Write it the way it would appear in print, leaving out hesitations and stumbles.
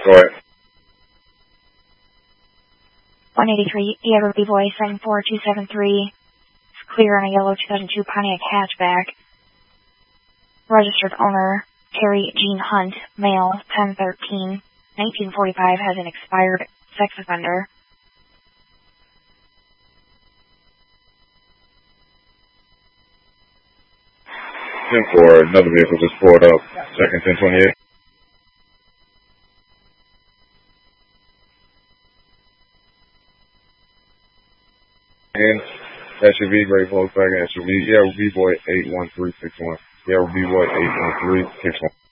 Go ahead. 183, Eager B-Boy 74273. It's clear on a yellow 2002 Pontiac hatchback. Registered owner, Terry Jean Hunt, male, 1013, 1945, has an expired sex offender. For another vehicle just pulled up, second 1028. And SUV, gray Volkswagen SUV, yeah, B-Boy 81361. Yeah, B-Boy 81361.